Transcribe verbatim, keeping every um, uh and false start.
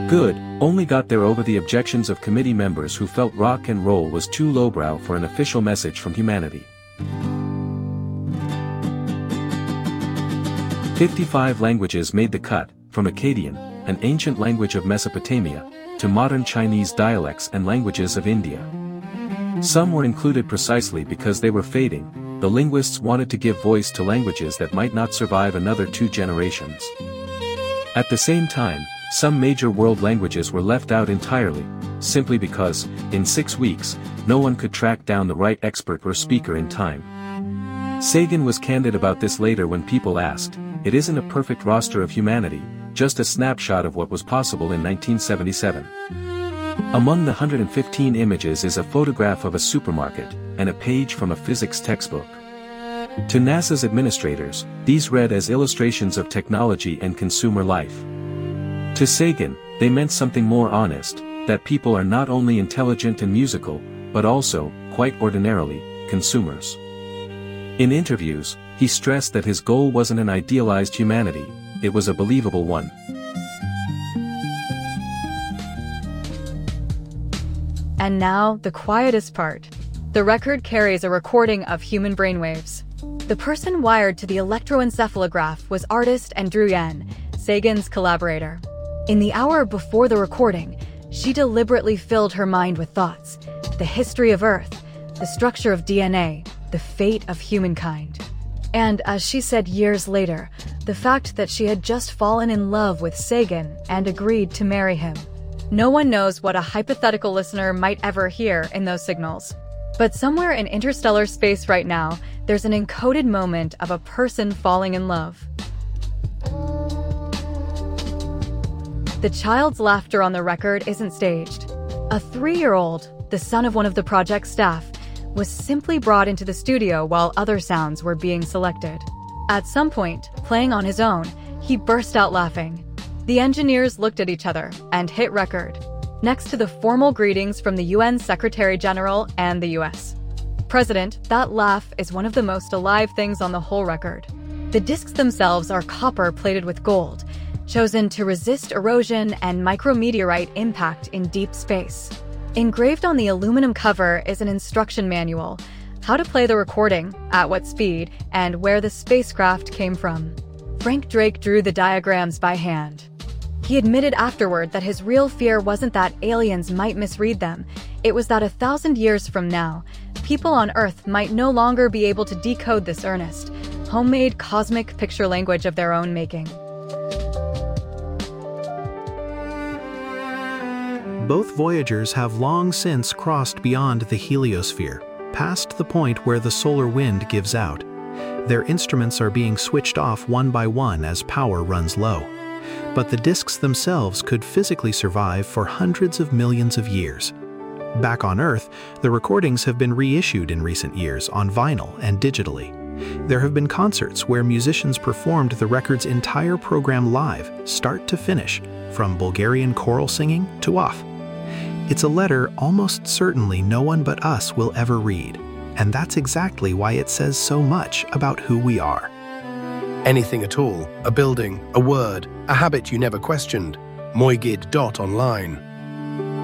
Good, only got there over the objections of committee members who felt rock and roll was too lowbrow for an official message from humanity. fifty-five languages made the cut, from Akkadian, an ancient language of Mesopotamia, to modern Chinese dialects and languages of India. Some were included precisely because they were fading. The linguists wanted to give voice to languages that might not survive another two generations. At the same time, some major world languages were left out entirely, simply because, in six weeks, no one could track down the right expert or speaker in time. Sagan was candid about this later when people asked, "It isn't a perfect roster of humanity, just a snapshot of what was possible in nineteen seventy-seven. Among the one hundred fifteen images is a photograph of a supermarket, and a page from a physics textbook. To NASA's administrators, these read as illustrations of technology and consumer life. To Sagan, they meant something more honest, that people are not only intelligent and musical, but also, quite ordinarily, consumers." In interviews, he stressed that his goal wasn't an idealized humanity, it was a believable one. And now, the quietest part. The record carries a recording of human brainwaves. The person wired to the electroencephalograph was artist Andrew Yan, Sagan's collaborator. In the hour before the recording, she deliberately filled her mind with thoughts: the history of Earth, the structure of D N A, the fate of humankind. And, as she said years later, the fact that she had just fallen in love with Sagan and agreed to marry him. No one knows what a hypothetical listener might ever hear in those signals. But somewhere in interstellar space right now, there's an encoded moment of a person falling in love. The child's laughter on the record isn't staged. A three-year-old, the son of one of the project's staff, was simply brought into the studio while other sounds were being selected. At some point, playing on his own, he burst out laughing. The engineers looked at each other and hit record, next to the formal greetings from the U N Secretary General and the U S President. That laugh is one of the most alive things on the whole record. The discs themselves are copper-plated with gold, chosen to resist erosion and micrometeorite impact in deep space. Engraved on the aluminum cover is an instruction manual, how to play the recording, at what speed, and where the spacecraft came from. Frank Drake drew the diagrams by hand. He admitted afterward that his real fear wasn't that aliens might misread them, it was that a thousand years from now, people on Earth might no longer be able to decode this earnest, homemade cosmic picture language of their own making. Both Voyagers have long since crossed beyond the heliosphere, past the point where the solar wind gives out. Their instruments are being switched off one by one as power runs low. But the discs themselves could physically survive for hundreds of millions of years. Back on Earth, the recordings have been reissued in recent years on vinyl and digitally. There have been concerts where musicians performed the record's entire program live, start to finish, from Bulgarian choral singing to off. It's a letter almost certainly no one but us will ever read, and that's exactly why it says so much about who we are. Anything at all, a building, a word, a habit you never questioned, moigid dot online.